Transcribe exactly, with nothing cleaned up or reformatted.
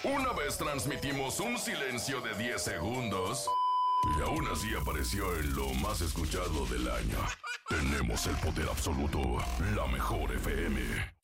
Una vez transmitimos un silencio de diez segundos y aún así apareció en lo más escuchado del año. Tenemos el poder absoluto, la mejor F M.